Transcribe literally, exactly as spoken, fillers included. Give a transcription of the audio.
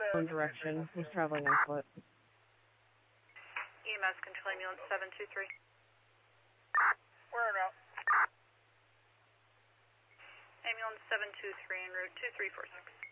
own direction, was traveling on foot. E M S control ambulance seven two three. We're en route. Ambulance seven two three en route two three four six.